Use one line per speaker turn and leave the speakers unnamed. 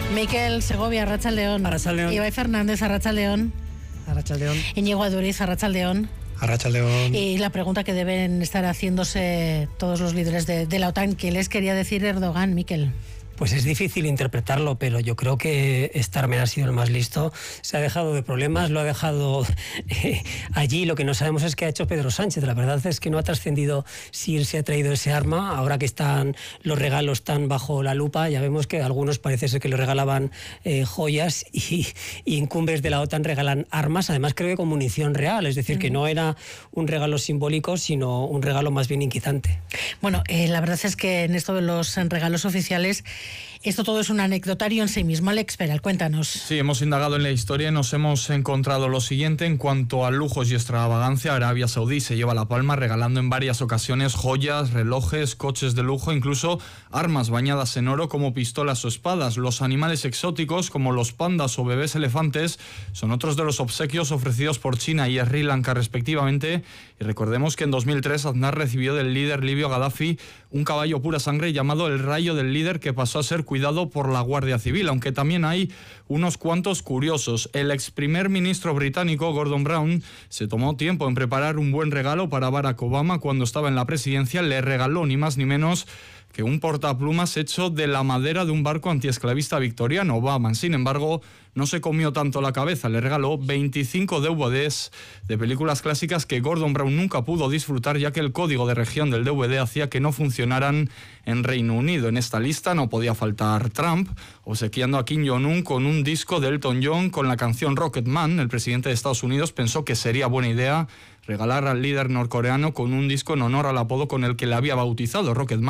Miquel Segovia, Arratsaldeon.
Arratsaldeon.
Ibai Fernández, Arratsaldeon.
Arratsaldeon.
Íñigo Aduriz, Arratsaldeon.
Arratsaldeon.
Y la pregunta que deben estar haciéndose todos los líderes de la OTAN, ¿qué les quería decir Erdogan, Miquel?
Pues es difícil interpretarlo, pero yo creo que Starmer ha sido el más listo. Se ha dejado de problemas, lo ha dejado allí. Lo que no sabemos es qué ha hecho Pedro Sánchez. La verdad es que no ha trascendido si él se ha traído ese arma. Ahora que están los regalos tan bajo la lupa, ya vemos que algunos parece ser que le regalaban joyas y incumbres de la OTAN regalan armas, además creo que con munición real. Es decir, que no era un regalo simbólico, sino un regalo más bien inquietante.
Bueno, la verdad es que en esto de los regalos oficiales, esto todo es un anecdotario en sí mismo. Alex Peral, cuéntanos.
Sí, hemos indagado en la historia y nos hemos encontrado lo siguiente. En cuanto a lujos y extravagancia, Arabia Saudí se lleva la palma regalando en varias ocasiones joyas, relojes, coches de lujo, incluso armas bañadas en oro como pistolas o espadas. Los animales exóticos como los pandas o bebés elefantes son otros de los obsequios ofrecidos por China y Sri Lanka respectivamente. Y recordemos que en 2003 Aznar recibió del líder libio Gaddafi un caballo pura sangre llamado el Rayo del Líder, que pasó a ser cuidado por la Guardia Civil, aunque también hay unos cuantos curiosos. El ex primer ministro británico Gordon Brown se tomó tiempo en preparar un buen regalo para Barack Obama cuando estaba en la presidencia. Le regaló ni más ni menos que un portaplumas hecho de la madera de un barco antiesclavista victoriano. Obama, sin embargo, no se comió tanto la cabeza. Le regaló 25 DVDs de películas clásicas que Gordon Brown nunca pudo disfrutar, ya que el código de región del DVD hacía que no funcionaran en Reino Unido. En esta lista no podía faltar Trump, obsequiando a Kim Jong-un con un disco de Elton John con la canción Rocket Man. El presidente de Estados Unidos pensó que sería buena idea regalar al líder norcoreano con un disco en honor al apodo con el que le había bautizado, Rocket Man.